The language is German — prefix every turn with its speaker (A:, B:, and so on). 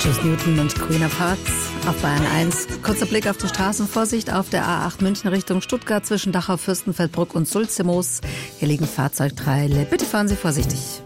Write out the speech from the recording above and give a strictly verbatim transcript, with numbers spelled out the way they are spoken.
A: Juice Newton und Queen of Hearts auf Bayern eins. Kurzer Blick auf die Straßenvorsicht auf der A acht München Richtung Stuttgart zwischen Dachau, Fürstenfeldbruck und Sulzemoos. Hier liegen Fahrzeugteile. Bitte fahren Sie vorsichtig.